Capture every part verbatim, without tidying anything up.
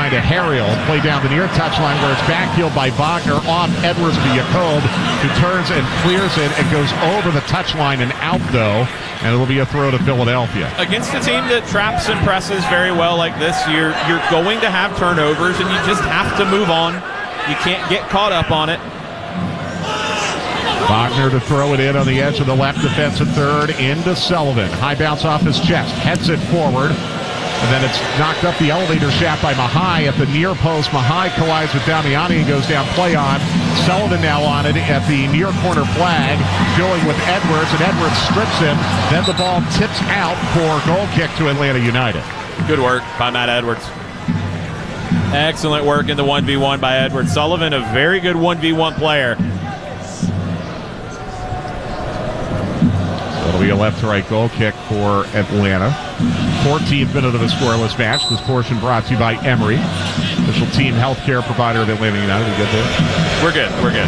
line to Harriel. Play down the near touchline where it's backfield by Wagner off Edwards to Jacob, who turns and clears it and goes over the touchline and out, though, and it'll be a throw to Philadelphia. Against a team that traps and presses very well like this, you're, you're going to have turnovers, and you just have to move on. You can't get caught up on it. Wagner to throw it in on the edge of the left defensive third into Sullivan. High bounce off his chest, heads it forward, and then it's knocked up the elevator shaft by Mahai at the near post. Mahai collides with Damiani and goes down play on. Sullivan now on it at the near corner flag, going with Edwards, and Edwards strips him. Then the ball tips out for goal kick to Atlanta United. Good work by Matt Edwards. Excellent work in the one v one by Edwards. Sullivan, a very good one v one player. It'll be a left-to-right goal kick for Atlanta. fourteenth minute of a scoreless match. This portion brought to you by Emory, official team healthcare provider of Atlanta United. We good there? We're good. We're good.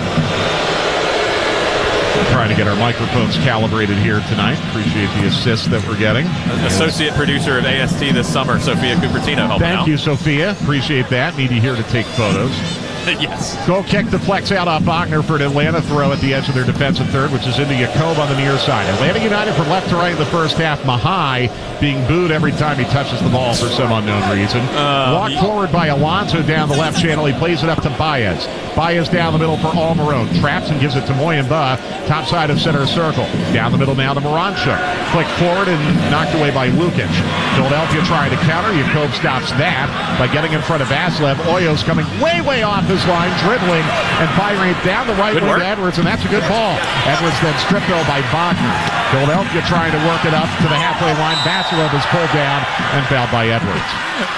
We're trying to get our microphones calibrated here tonight. Appreciate the assist that we're getting. Associate producer of A S T this summer, Sophia Cupertino, helping out. Thank you, Sophia. Appreciate that. Need you here to take photos. Yes. Goal kick deflects out off Wagner for an Atlanta throw at the edge of their defensive third, which is into Jacob on the near side. Atlanta United from left to right in the first half. Mahai being booed every time he touches the ball for some unknown reason. Uh, Walked forward by Alonso down the left channel. He plays it up to Baez. Baez down the middle for Almiron. Traps and gives it to Moyamba. Top side of center circle. Down the middle now to Moranchuk. Flick forward and knocked away by Lukic. Philadelphia trying to counter. Jacob stops that by getting in front of Vasilev. Oyo's coming way, way off his line, dribbling and firing it down the right wing to Edwards, and that's a good ball. Edwards then stripped though by Wagner. Philadelphia trying to work it up to the halfway line. Vasilev is pulled down and fouled by Edwards.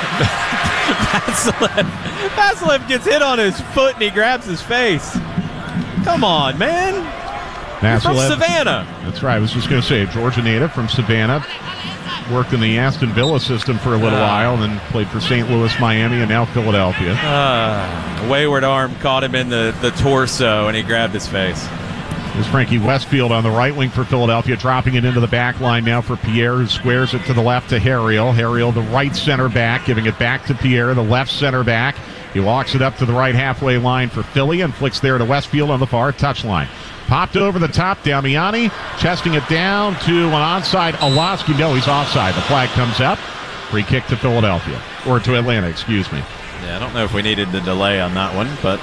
Vasilev, Vasilev gets hit on his foot and he grabs his face. Come on, man. You're from Savannah. That's right. I was just going to say, Georgia native from Savannah. Worked in the Aston Villa system for a little uh, while, and then played for Saint Louis, Miami, and now Philadelphia. Uh, a wayward arm caught him in the, the torso, and he grabbed his face. There's Frankie Westfield on the right wing for Philadelphia, dropping it into the back line now for Pierre, who squares it to the left to Harriel. Harriel, the right center back, giving it back to Pierre, the left center back. He walks it up to the right halfway line for Philly and flicks there to Westfield on the far touchline. Popped over the top, Damiani, chesting it down to an onside Olaski. No, he's offside. The flag comes up. Free kick to Philadelphia. Or to Atlanta, excuse me. Yeah, I don't know if we needed the delay on that one, but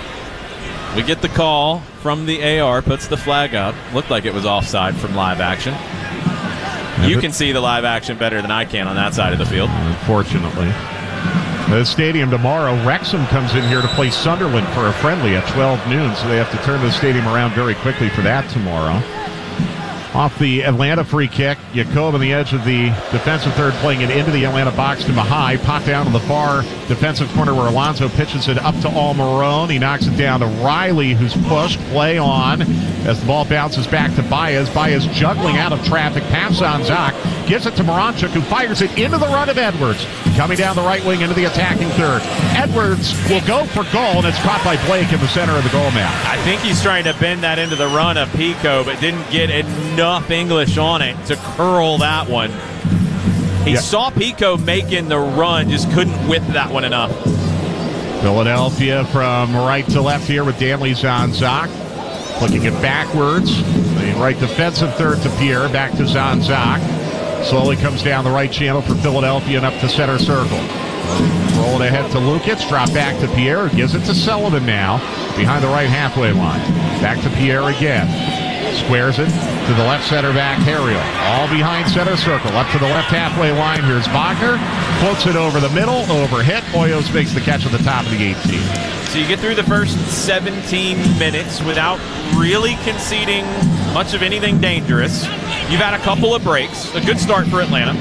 we get the call from the A R, puts the flag up. Looked like it was offside from live action. You can see the live action better than I can on that side of the field. Unfortunately. The stadium tomorrow, Wrexham comes in here to play Sunderland for a friendly at twelve noon, so they have to turn the stadium around very quickly for that tomorrow. Off the Atlanta free kick, Jacob on the edge of the defensive third, playing it into the Atlanta box to Mahai. Popped down to the far defensive corner where Alonso pitches it up to Almiron. He knocks it down to Riley, who's pushed. Play on as the ball bounces back to Baez. Baez juggling out of traffic, past Zanzak, gives it to Moranchuk, who fires it into the run of Edwards. Coming down the right wing into the attacking third. Edwards will go for goal, and it's caught by Blake in the center of the goal map. I think he's trying to bend that into the run of Pico, but didn't get enough English on it to curl that one. He yeah. saw Pico making the run, just couldn't whip that one enough. Philadelphia from right to left here with Danley Zanzak. Flicking it backwards. The right defensive third to Pierre, back to Zanzak. Slowly comes down the right channel for Philadelphia and up to center circle. Roll it ahead to Lukic, drop back to Pierre, gives it to Sullivan now, behind the right halfway line. Back to Pierre again. Squares it to the left center back, Harriel. All behind center circle, up to the left halfway line. Here's Wagner, floats it over the middle, overhit. Hoyos makes the catch at the top of the eighteen. So you get through the first seventeen minutes without really conceding much of anything dangerous. You've had a couple of breaks. A good start for Atlanta.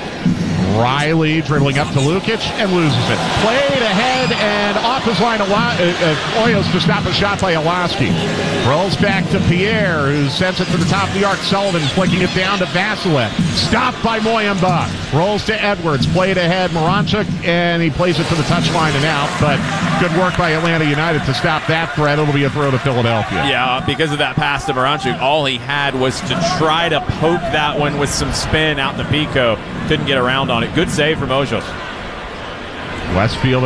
Riley dribbling up to Lukic and loses it. Played ahead and off his line. Uh, uh, Hoyos to stop a shot by Olaski. Rolls back to Pierre, who sends it to the top of the arc. Sullivan flicking it down to Vasilev. Stopped by Moyamba. Rolls to Edwards. Played ahead. Moranchuk, and he plays it to the touchline and out. But good work by Atlanta United to stop that threat. It'll be a throw to Philadelphia. Yeah, because of that pass to Moranchuk, all he had was to try to poke that one with some spin out to Pico. Couldn't get around on it. Good save from Ojos. Westfield